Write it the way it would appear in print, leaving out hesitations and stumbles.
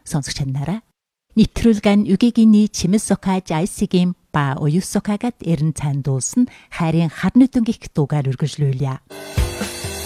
сонсогч нараа нэвтрүүлэг нь Үгигиний Чимэс Сокаж Айсигийн ба Уюс Сокагад эрен цаан дуулсан хайрын хар нүдэн гих дуугаар үргэлжлүүлье.